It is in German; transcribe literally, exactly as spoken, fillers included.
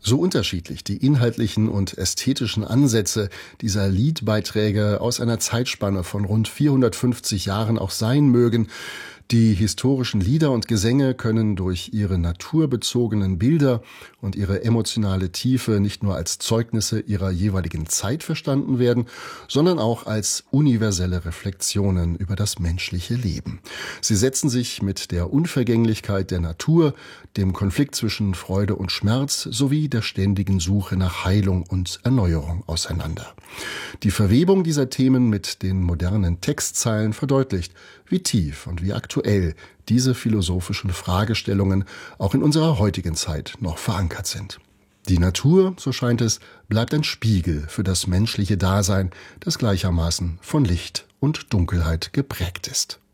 So unterschiedlich die inhaltlichen und ästhetischen Ansätze dieser Liedbeiträge aus einer Zeitspanne von rund vierhundertfünfzig Jahren auch sein mögen, die historischen Lieder und Gesänge können durch ihre naturbezogenen Bilder und ihre emotionale Tiefe nicht nur als Zeugnisse ihrer jeweiligen Zeit verstanden werden, sondern auch als universelle Reflexionen über das menschliche Leben. Sie setzen sich mit der Unvergänglichkeit der Natur, dem Konflikt zwischen Freude und Schmerz sowie der ständigen Suche nach Heilung und Erneuerung auseinander. Die Verwebung dieser Themen mit den modernen Textzeilen verdeutlicht, wie tief und wie aktuell diese philosophischen Fragestellungen auch in unserer heutigen Zeit noch verankert sind. Die Natur, so scheint es, bleibt ein Spiegel für das menschliche Dasein, das gleichermaßen von Licht und Dunkelheit geprägt ist.